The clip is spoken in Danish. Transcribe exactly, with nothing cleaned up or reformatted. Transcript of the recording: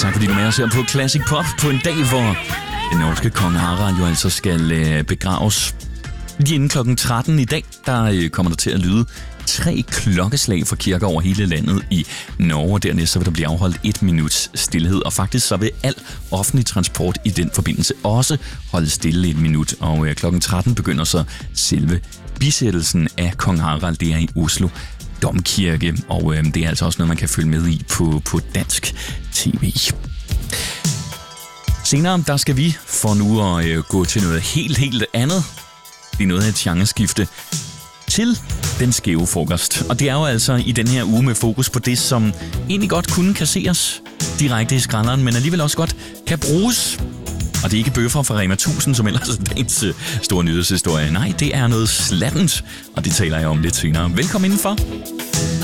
tak fordi du er med os her på Classic Pop på en dag, hvor den norske kong Harald jo altså skal øh, begraves. Lige inden klokken tretten i dag, der øh, kommer der til at lyde tre klokkeslag fra kirker over hele landet i Norge. Dernæst så vil der blive afholdt et minuts stillhed, og faktisk så vil al offentlig transport i den forbindelse også holde stille et minut. Og øh, klokken tretten begynder så selve bisættelsen af kong Harald. Det er i Oslo Domkirke, og øh, det er altså også noget, man kan følge med i på, på dansk tv. Senere, der skal vi for nu at øh, gå til noget helt, helt andet. Det er noget af et genreskifte til den skæve frokost. Og det er jo altså i den her uge med fokus på det, som egentlig godt kunne kasseres direkte i skralderen, men alligevel også godt kan bruges. Og det er ikke bøffer fra Rema tusind, som ellers er dagens øh, store nyhedshistorie. Nej, det er noget slattent, og det taler jeg om lidt senere. Velkommen indenfor.